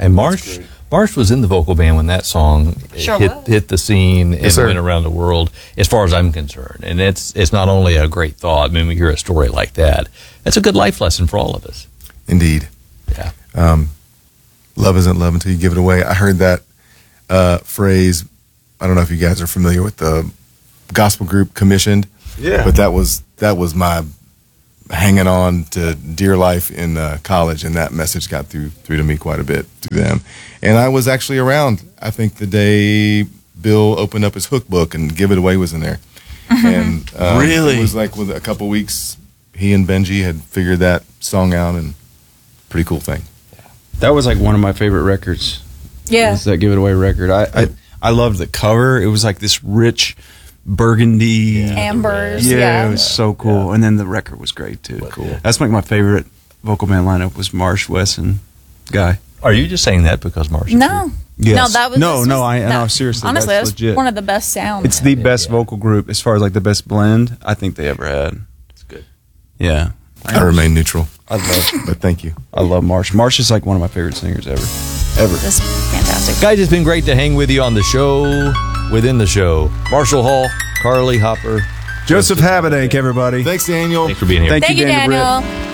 And Marsh was in the vocal band when that song hit the scene and went around the world, as far as I'm concerned. And it's not only a great thought. I mean, we hear a story like that. It's a good life lesson for all of us. Indeed. Yeah. Love isn't love until you give it away. I heard that phrase. I don't know if you guys are familiar with the gospel group Commissioned. Yeah. But that was my hanging on to dear life in college, and that message got through to me quite a bit through them. And I was actually around, I think, the day Bill opened up his Hook book and Give It Away was in there. And really? It was like with a couple weeks, he and Benji had figured that song out, and pretty cool thing. That was like one of my favorite records. Yeah. Was that Give It Away record. I loved the cover. It was like this rich burgundy. Ambers. Yeah, it was so cool. Yeah. And then the record was great, too. Cool. That's like my favorite vocal band lineup was Marsh, Wes, and Guy. Are you just saying that because Marsh is No. here? Yes. No, that was no, seriously. Honestly, that's that's legit. one of the best sounds. It's the best vocal group as far as like the best blend I think they ever had. It's good. Yeah. I remain neutral. But thank you. I love Marsh. Marsh is like one of my favorite singers ever. That's fantastic. Guys, it's been great to hang with you on the show, within the show. Marshall Hall, Carly Hopper, Joseph Habedank, everybody. Thanks, Daniel. Thanks for being here. Thank you, Daniel. Daniel.